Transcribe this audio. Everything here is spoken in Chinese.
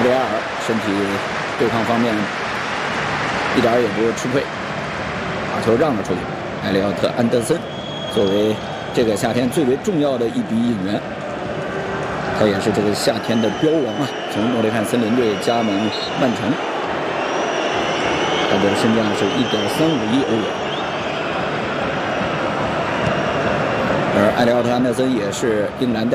里埃尔身体对抗方面一点也不吃亏，把球让了出去。埃利奥特·安德森作为这个夏天最为重要的一笔引援，他也是这个夏天的标王啊！从诺丁汉森林队加盟曼城，他的身价是1.35亿欧元。而埃利奥特·安德森也是英格兰